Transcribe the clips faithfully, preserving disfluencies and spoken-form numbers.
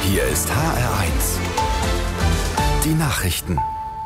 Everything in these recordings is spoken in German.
Hier ist H R eins. Die Nachrichten.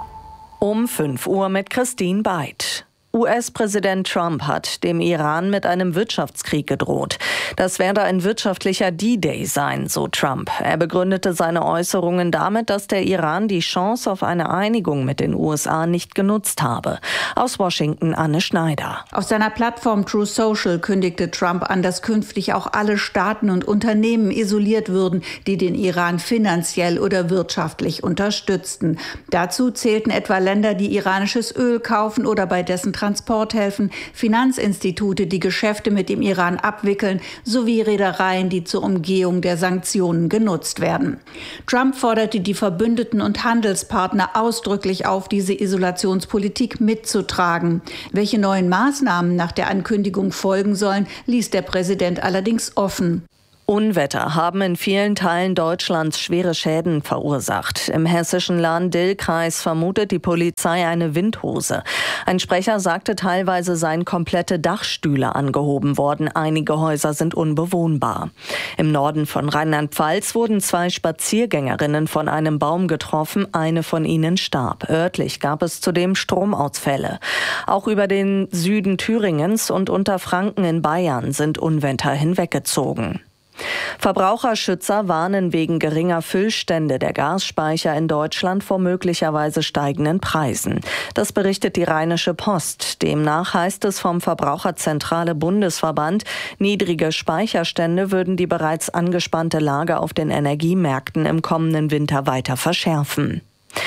Um fünf Uhr mit Christine Beid. U S-Präsident Trump hat dem Iran mit einem Wirtschaftskrieg gedroht. Das werde ein wirtschaftlicher D-Day sein, so Trump. Er begründete seine Äußerungen damit, dass der Iran die Chance auf eine Einigung mit den U S A nicht genutzt habe. Aus Washington Anne Schneider. Auf seiner Plattform True Social kündigte Trump an, dass künftig auch alle Staaten und Unternehmen isoliert würden, die den Iran finanziell oder wirtschaftlich unterstützten. Dazu zählten etwa Länder, die iranisches Öl kaufen oder bei dessen Transport helfen, Finanzinstitute, die Geschäfte mit dem Iran abwickeln, sowie Reedereien, die zur Umgehung der Sanktionen genutzt werden. Trump forderte die Verbündeten und Handelspartner ausdrücklich auf, diese Isolationspolitik mitzutragen. Welche neuen Maßnahmen nach der Ankündigung folgen sollen, ließ der Präsident allerdings offen. Unwetter haben in vielen Teilen Deutschlands schwere Schäden verursacht. Im hessischen Lahn-Dill-Kreis vermutet die Polizei eine Windhose. Ein Sprecher sagte, teilweise seien komplette Dachstühle angehoben worden. Einige Häuser sind unbewohnbar. Im Norden von Rheinland-Pfalz wurden zwei Spaziergängerinnen von einem Baum getroffen. Eine von ihnen starb. Örtlich gab es zudem Stromausfälle. Auch über den Süden Thüringens und Unterfranken in Bayern sind Unwetter hinweggezogen. Verbraucherschützer warnen wegen geringer Füllstände der Gasspeicher in Deutschland vor möglicherweise steigenden Preisen. Das berichtet die Rheinische Post. Demnach heißt es vom Verbraucherzentrale Bundesverband, niedrige Speicherstände würden die bereits angespannte Lage auf den Energiemärkten im kommenden Winter weiter verschärfen.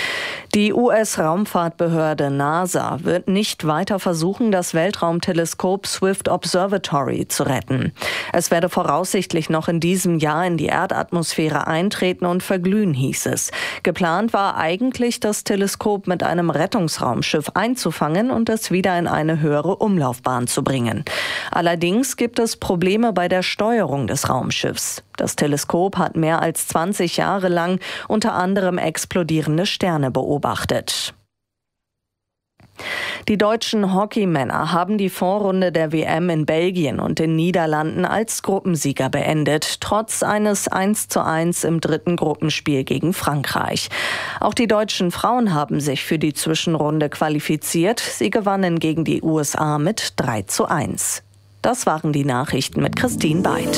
Die U S-Raumfahrtbehörde NASA wird nicht weiter versuchen, das Weltraumteleskop Swift Observatory zu retten. Es werde voraussichtlich noch in diesem Jahr in die Erdatmosphäre eintreten und verglühen, hieß es. Geplant war eigentlich, das Teleskop mit einem Rettungsraumschiff einzufangen und es wieder in eine höhere Umlaufbahn zu bringen. Allerdings gibt es Probleme bei der Steuerung des Raumschiffs. Das Teleskop hat mehr als zwanzig Jahre lang unter anderem explodierende Sterne beobachtet. Die deutschen Hockeymänner haben die Vorrunde der W M in Belgien und den Niederlanden als Gruppensieger beendet, trotz eines eins zu eins im dritten Gruppenspiel gegen Frankreich. Auch die deutschen Frauen haben sich für die Zwischenrunde qualifiziert. Sie gewannen gegen die U S A mit drei zu eins. Das waren die Nachrichten mit Christine Beid.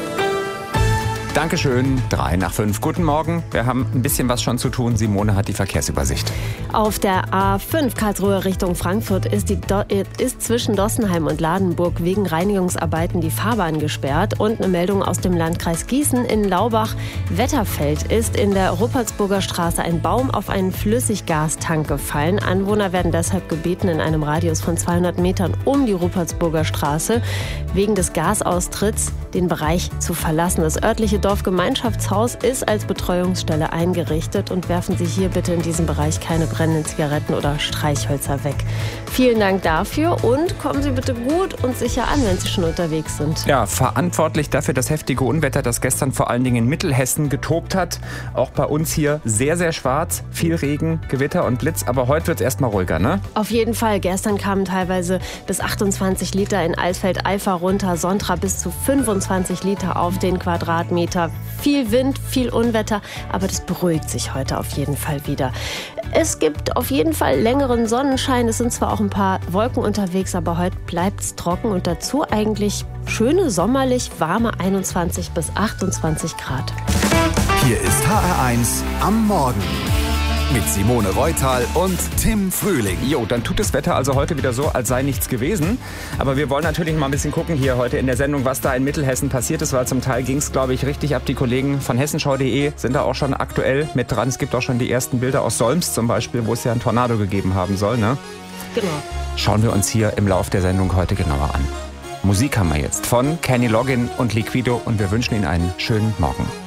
Dankeschön. Drei nach fünf. Guten Morgen. Wir haben ein bisschen was schon zu tun. Simone hat die Verkehrsübersicht. Auf der A fünf Karlsruhe Richtung Frankfurt ist, die Do- ist zwischen Dossenheim und Ladenburg wegen Reinigungsarbeiten die Fahrbahn gesperrt. Und eine Meldung aus dem Landkreis Gießen in Laubach-Wetterfeld ist in der Ruppertsburger Straße ein Baum auf einen Flüssiggastank gefallen. Anwohner werden deshalb gebeten, in einem Radius von zweihundert Metern um die Ruppertsburger Straße wegen des Gasaustritts den Bereich zu verlassen. Das örtliche Dorfgemeinschaftshaus ist als Betreuungsstelle eingerichtet und werfen Sie hier bitte in diesem Bereich keine brennenden Zigaretten oder Streichhölzer weg. Vielen Dank dafür und kommen Sie bitte gut und sicher an, wenn Sie schon unterwegs sind. Ja, verantwortlich dafür das heftige Unwetter, das gestern vor allen Dingen in Mittelhessen getobt hat. Auch bei uns hier sehr, sehr schwarz, viel Regen, Gewitter und Blitz, aber heute wird es erstmal ruhiger, ne? Auf jeden Fall. Gestern kamen teilweise bis achtundzwanzig Liter in Alsfeld-Eifer runter, Sontra bis zu fünfundzwanzig Liter auf den Quadratmeter. Viel Wind, viel Unwetter, aber das beruhigt sich heute auf jeden Fall wieder. Es gibt auf jeden Fall längeren Sonnenschein. Es sind zwar auch ein paar Wolken unterwegs, aber heute bleibt es trocken und dazu eigentlich schöne, sommerlich warme einundzwanzig bis achtundzwanzig Grad. Hier ist H R eins am Morgen. Mit Simone Reutal und Tim Frühling. Jo, dann tut das Wetter also heute wieder so, als sei nichts gewesen. Aber wir wollen natürlich mal ein bisschen gucken hier heute in der Sendung, was da in Mittelhessen passiert ist, weil zum Teil ging es, glaube ich, richtig ab. Die Kollegen von hessenschau punkt de sind da auch schon aktuell mit dran. Es gibt auch schon die ersten Bilder aus Solms zum Beispiel, wo es ja einen Tornado gegeben haben soll, ne? Genau. Schauen wir uns hier im Lauf der Sendung heute genauer an. Musik haben wir jetzt von Kenny Loggin und Liquido und wir wünschen Ihnen einen schönen Morgen.